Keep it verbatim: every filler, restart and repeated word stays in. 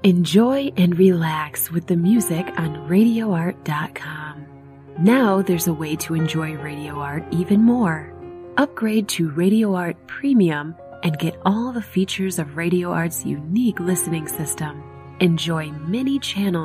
Enjoy and relax with the music on radio art dot com. Now there's a way to enjoy RadioArt even more. Upgrade to RadioArt Premium and get all the features of RadioArt's unique listening system. Enjoy many channels